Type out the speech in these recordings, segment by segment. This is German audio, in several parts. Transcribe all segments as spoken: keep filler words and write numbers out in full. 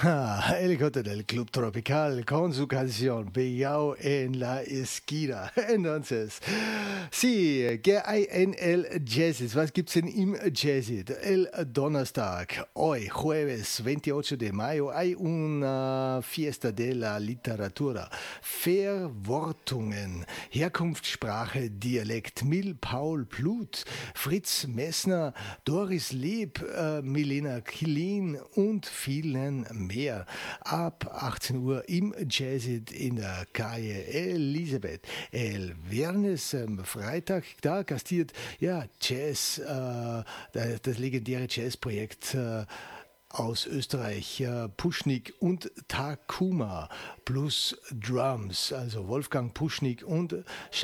Ah, el Cote del Club Tropical con su canción Pillao en la Esquina. Entonces, sí, ¿qué hay en el Jazzit? Was gibt's denn im Jazzit? El Donnerstag, hoy, jueves veintiocho de mayo, hay una fiesta de la literatura. Verwortungen, Herkunft, Sprache, Dialekt. Mil Paul Pluth, Fritz Messner, Doris Leb, äh, Milena Kilin und vielen mehr. Ab achtzehn Uhr im Jazzit in der Calle Elisabeth. El Viernes, am Freitag, da gastiert ja Jazz, äh, das legendäre Jazzprojekt äh, aus Österreich, äh, Puschnik und Takuma plus Drums, also Wolfgang Puschnik und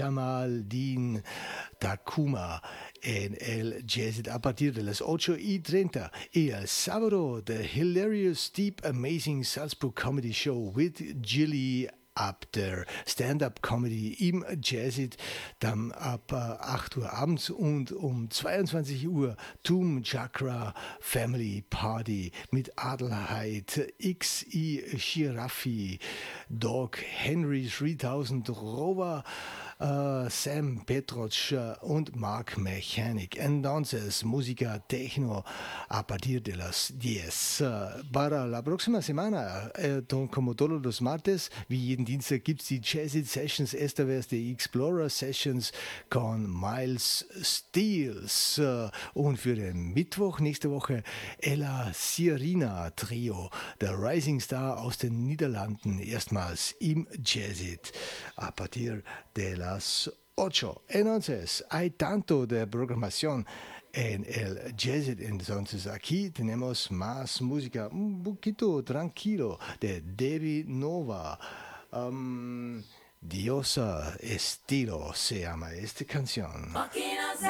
Jamaldin Takuma en el Jazzit a partir de las ocho y treinta. Y el sábado, the hilarious, deep, amazing Salzburg Comedy Show with Gilly Abder, Stand-up Comedy im Jazzit, dann ab äh, acht Uhr abends und um zweiundzwanzig Uhr Tum Chakra Family Party mit Adelheid, X I Shirafi, Dog Henry dreitausend, Rover, Uh, Sam Petroc und Mark Mechanic. Entonces, música techno a partir de las diez. Uh, para la próxima semana, eh, como todos los martes, wie jeden Dienstag, gibt es die Jazzit Sessions. Esta vez die Explorer Sessions con Miles Steels. Uh, und für den Mittwoch nächste Woche Ella Sirina Trio, der Rising Star aus den Niederlanden, erstmals im Jazzit a partir de la las ocho. Entonces, hay tanto de programación en el Jazzit. Entonces, aquí tenemos más música un poquito tranquilo de Debbie Nova. Um, Diosa Estilo se llama esta canción.